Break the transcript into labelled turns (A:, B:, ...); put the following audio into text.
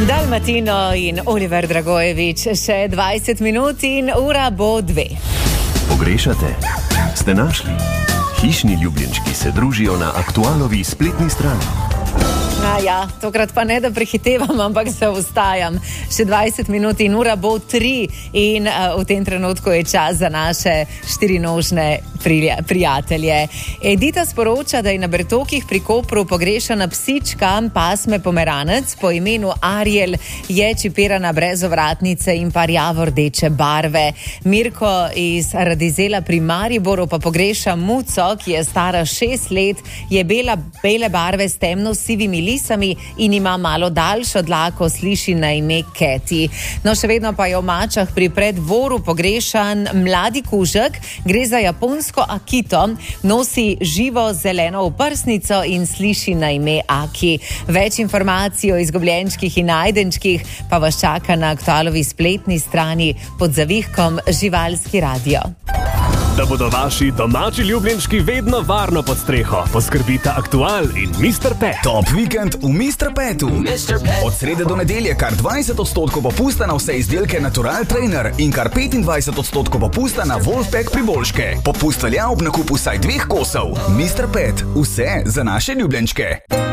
A: Dalmatino in Oliver Dragojevič, še 20 minut in ura bo 2.
B: Pogrešate? Ste našli? Hišni ljubljenčki se družijo na Aktualovi spletni strani.
A: Ja, tokrat pa ne, da prehitevam, ampak se ostajam. Še 20 minut in ura bo 3 in v tem trenutku je čas za naše štirinožne prijatelje. Edita sporoča, da je na Bertokih pri Kopru pogrešana psička pasme pomeranec po imenu Ariel, je čipirana brez ovratnice in pa rjavo-rdeče barve. Mirko iz Radizela pri Mariboru pa pogreša muco, ki je stara 6 let, je bele barve s temno-sivimi lisami in ima malo daljšo dlako, sliši na ime Keti. No, še vedno pa je v Mačah pri Preddvoru pogrešan mladi kužek, gre za japonsko Akito, nosi živo zeleno oprsnico in sliši na ime Aki. Več informacij o izgubljenčkih in najdenčkih pa vas čaka na Aktualovi spletni strani pod zavihkom Živalski radio.
C: Da bodo vaši domači ljubljenčki vedno varno pod streho, poskrbita Aktual in Mr. Pet.
D: Top vikend v Mr. Petu. Od srede do nedelje kar 20% popusta na vse izdelke Natural Trainer in kar 25% popusta na Wolfpack priboljške. Popust velja ob nakupu vsaj 2 kosov. Mr. Pet, vse za naše ljubljenčke.